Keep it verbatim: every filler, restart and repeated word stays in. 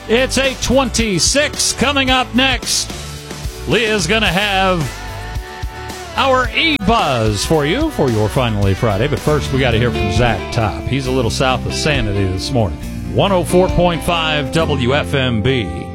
It's eight twenty-six. Coming up next, Leah's going to have our E-Buzz for you for your Finally Friday. But first, we got to hear from Zach Top. He's a little south of Sanity this morning. one oh four point five W F M B.